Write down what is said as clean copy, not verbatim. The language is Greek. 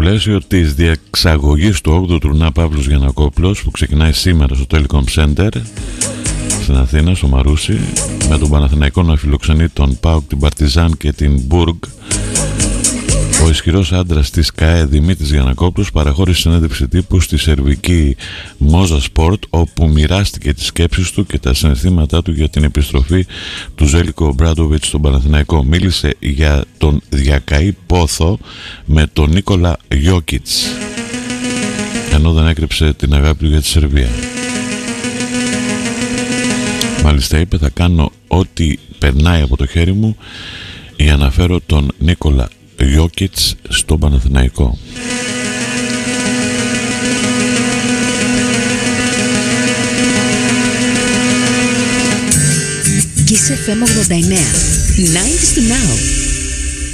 πλαίσιο της διεξαγωγής του 8ου τουρνά Παύλος Γιαννακόπουλος που ξεκινάει σήμερα στο Telecom Center στην Αθήνα, στο Μαρούσι, με τον Παναθηναϊκό να φιλοξενεί τον ΠΑΟΚ, την Παρτιζάν και την Μπουργκ, ο ισχυρός άντρας της ΚΑΕ Δημήτρης Γιαννακόπουλος παραχώρησε συνέντευξη τύπου στη σερβική Μόζα Σπορτ, όπου μοιράστηκε τις σκέψεις του και τα συναισθήματά του για την επιστροφή του Ζέλικο Ομπράντοβιτς στον Παναθηναϊκό. Μίλησε για τον διακαή πόθο με τον Νίκολα Γιόκιτς, ενώ δεν έκρυψε την αγάπη του για τη Σερβία. Μάλιστα είπε, θα κάνω ό,τι περνάει από το χέρι μου για να φέρω τον Νίκολα Γιόκιτς στον Παναθηναϊκό. Kiss FM 89 90's to now.